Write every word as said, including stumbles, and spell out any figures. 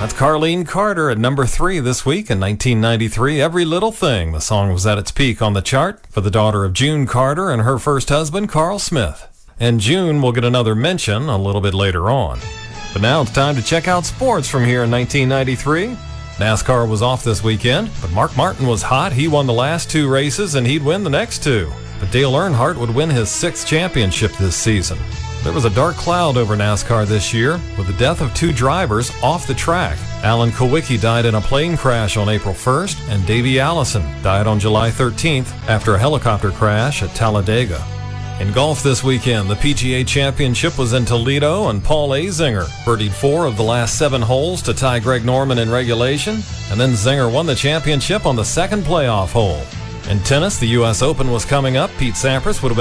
That's Carlene Carter at number three this week in nineteen ninety-three. Every Little Thing. The song was at its peak on the chart for the daughter of June Carter and her first husband, Carl Smith. And June will get another mention a little bit later on. But now it's time to check out sports from here in nineteen ninety-three. NASCAR was off this weekend, but Mark Martin was hot. He won the last two races, and he'd win the next two. But Dale Earnhardt would win his sixth championship this season. There was a dark cloud over NASCAR this year with the death of two drivers off the track. Alan Kulwicki died in a plane crash on April first, and Davey Allison died on July thirteenth after a helicopter crash at Talladega. In golf this weekend, the P G A Championship was in Toledo, and Paul Azinger birdied four of the last seven holes to tie Greg Norman in regulation, and then Zinger won the championship on the second playoff hole. In tennis, the U S Open was coming up. Pete Sampras would have